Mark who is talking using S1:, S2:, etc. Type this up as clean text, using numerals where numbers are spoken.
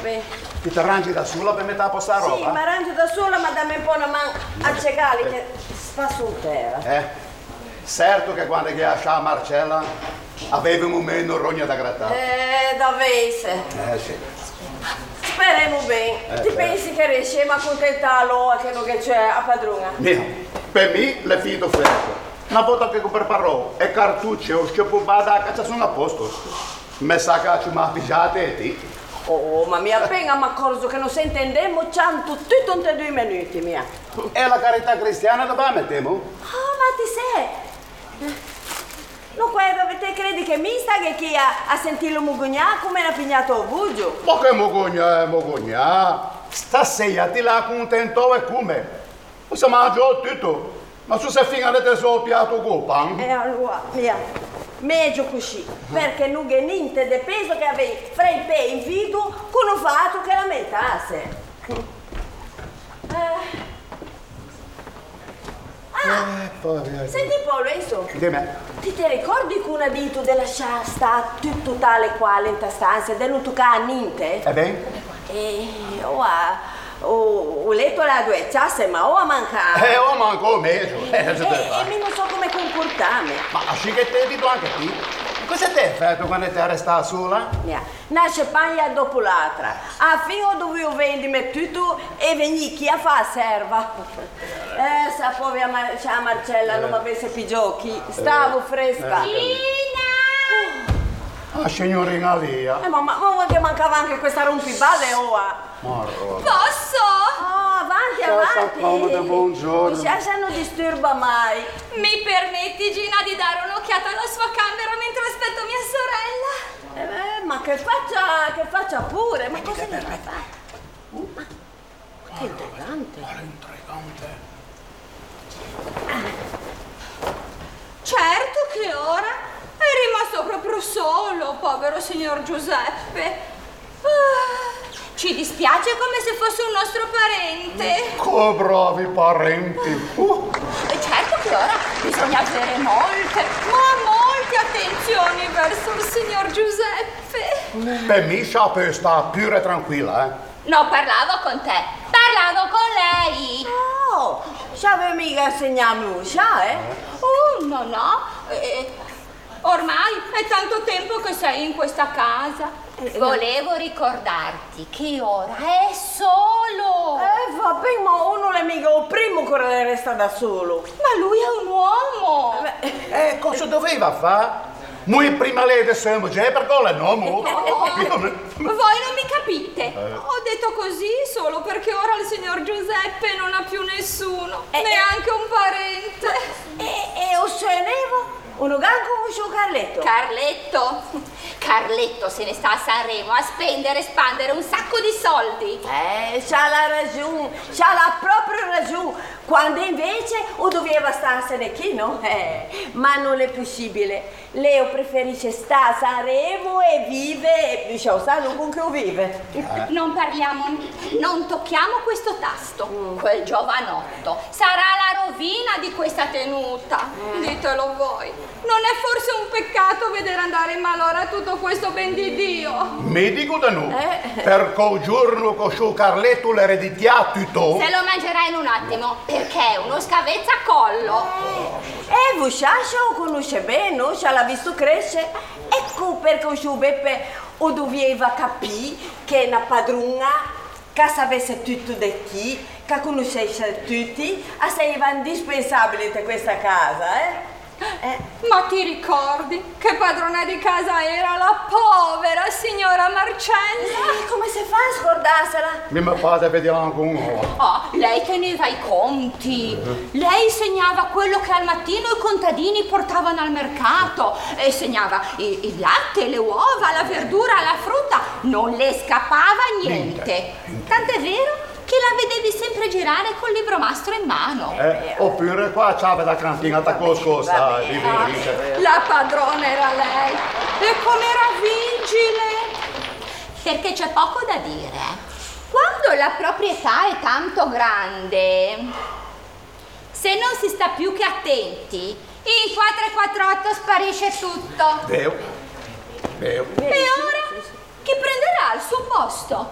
S1: Ti arrangi da sola per metà posta roba?
S2: Sì, mi arrangio da sola, ma dammi un po' una mano a cegale che sta su terra.
S1: Certo che quando che lasciava Marcella avevamo meno rogna da grattare.
S2: Dovesse.
S1: Sì.
S2: Speriamo bene. Ti pensi che riusciamo a accontentarlo a quello che c'è a padrona?
S1: Mio, per me le fido freddo. Una volta che preparò e cartucce o sciopubada a caccia sono a posto. Me sa che ci ma pigiate e ti.
S2: Oh, ma mi appena mi accorgo che non si intendemo tanto tutto in 2 minuti, mia.
S1: E la carità cristiana dove la mettiamo?
S2: Oh, ma ti sei? Non quello te credi che mi sta che chi ha sentito mugugna come l'ha pignato il bugio?
S1: Ma che mugugna? Stasera ti la contento e come? Si mangia tutto. Ma su se finalmente solo piatto con pan?
S2: E allora, mia, meglio così, perché non è niente di peso che avevi fra i pe in video con un fatto che lamentasse. Senti un po', Lorenzo.
S1: Dimmi.
S2: Ti ricordi che una dito della sta tutto tale quale in ta stanza e non toccava niente?
S1: Bene?
S2: Ho letto la 2 tasse, ma ho mancato.
S1: Ho manco meglio.
S2: E non so come comportarmi.
S1: Ma lasci che te dico anche te. Cosa ti hai fatto quando ti arrestato sola?
S2: Una cepaglia dopo l'altra. A fine dovevo vendermi tutto e venì chi a fa serva. Sa povera Marcella non mi avesse più giochi. Stavo fresca.
S1: Ah, signorina Lia.
S2: Ma che mancava anche questa rompiballe ora.
S3: Posso?
S2: Avanti.
S1: Comoda, buongiorno.
S2: Non disturba mai.
S3: Mi permetti, Gina, di dare un'occhiata alla sua camera mentre aspetto mia sorella?
S2: Ma che faccia pure. Ma cosa ne fa? Ma che intrigante.
S3: Certo che ora è rimasto proprio solo, povero signor Giuseppe. Ci dispiace come se fosse un nostro parente.
S1: Che bravi parenti.
S3: E certo che ora bisogna avere molte, ma molte attenzioni verso il signor Giuseppe.
S1: Per me Sciape sta pure tranquilla,
S3: Non parlavo con te, parlavo con lei.
S2: Oh, c'aveva mica insegnato uscia,
S3: Oh, no. Ormai è tanto tempo che sei in questa casa. Volevo ricordarti che ora è solo.
S2: Vabbè, ma uno è mica il primo che resta da solo.
S3: Ma lui è un uomo.
S1: cosa doveva fare? Noi prima lei adesso già per quello è un uomo.
S3: Voi non mi capite. Ho detto così solo perché ora il signor Giuseppe non ha più nessuno, neanche un parente.
S2: E osservo uno ganco con Carletto.
S3: Carletto se ne sta a Sanremo a spendere e spandere un sacco di soldi.
S2: C'ha la ragione, c'ha la propria ragione. Quando invece o doveva starsene chi, no? Ma non è possibile. Lei preferisce stare a Sanremo e vive, e sa con che vive.
S3: Non parliamo, non tocchiamo questo tasto. Quel giovanotto sarà la rovina di questa tenuta. Ditelo voi. Non è forse un peccato vedere andare in malora tutto questo ben di Dio?
S1: Mi dico da no. Per quel giorno con suo Carletto l'eredità tutto.
S3: Se lo mangerà in un attimo, perché è uno scavezzacollo.
S2: Voi lo conosce bene, no? L'ha visto crescere. Ecco perché il suo Beppe o doveva capire che una padrona che sapesse tutto di chi, che conoscesse tutti, esseva indispensabile in questa casa,
S3: Ma ti ricordi che padrona di casa era la povera signora Marcella?
S2: Come si fa a scordarsela?
S1: Mia padre vedeva anche uno.
S3: Lei teneva i conti. Lei segnava quello che al mattino i contadini portavano al mercato e segnava il latte, le uova, la verdura, la frutta. Non le scappava niente. Tant'è vero che la vedevi sempre girare col libromastro in mano.
S1: Oppure qua c'aveva la cantina da coscosa.
S3: La padrona era lei. E com'era vigile! Perché c'è poco da dire. Quando la proprietà è tanto grande, se non si sta più che attenti, in 448 sparisce tutto.
S1: Vero.
S3: E ora chi prenderà il suo posto?